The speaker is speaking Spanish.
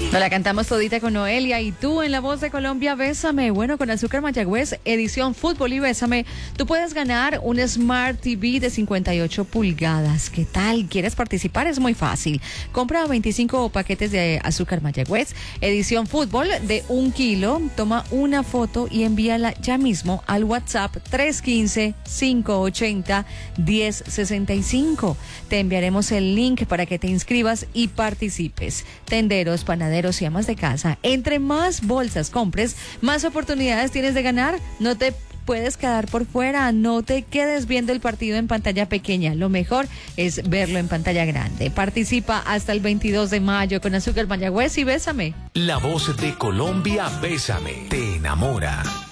Nos la cantamos todita con Noelia y tú en La Voz de Colombia, Bésame. Bueno, con Azúcar Mayagüez, edición Fútbol y Bésame, tú puedes ganar un Smart TV de 58 pulgadas. ¿Qué tal? ¿Quieres participar? Es muy fácil. Compra 25 paquetes de Azúcar Mayagüez, edición Fútbol de 1 kilo. Toma una foto y envíala ya mismo al WhatsApp 315-580-1065. Te enviaremos el link para que te inscribas y participes. Tenderos, panaderos y amas de casa, entre más bolsas compres, más oportunidades tienes de ganar. No te puedes quedar por fuera, no te quedes viendo el partido en pantalla pequeña, lo mejor es verlo en pantalla grande. Participa hasta el 22 de mayo con Azúcar Mayagüez y Bésame. La Voz de Colombia, Bésame, te enamora.